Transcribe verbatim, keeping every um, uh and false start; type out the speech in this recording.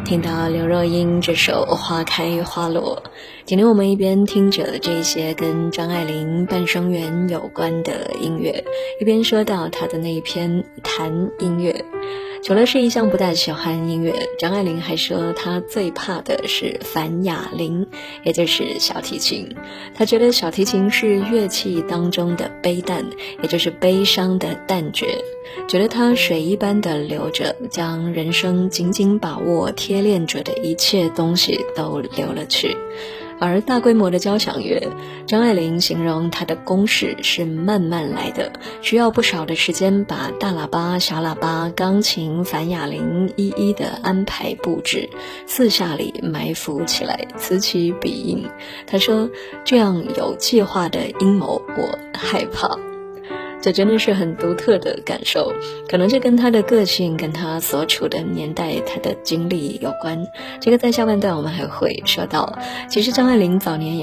听到刘若英这首《花开花落》。今天我们一边听着这些跟张爱玲半生缘有关的音乐，一边说到她的那一篇谈音乐。除了是一向不大喜欢音乐，张爱玲还说她最怕的是凡哑铃，也就是小提琴。她觉得小提琴是乐器当中的悲淡，也就是悲伤的旦角，觉得它水一般的流着，将人生紧紧把握贴链着的一切东西都流了去。而大规模的交响乐，张爱玲形容它的公式是慢慢来的，需要不少的时间把大喇叭、小喇叭、钢琴、凡哑铃一一的安排布置，四下里埋伏起来，此起彼应。她说，这样有计划的阴谋我害怕。这真的是很独特的感受，可能这跟他的个性，跟他所处的年代，他的经历有关。这个在下半段我们还会说到，其实张爱玲早年也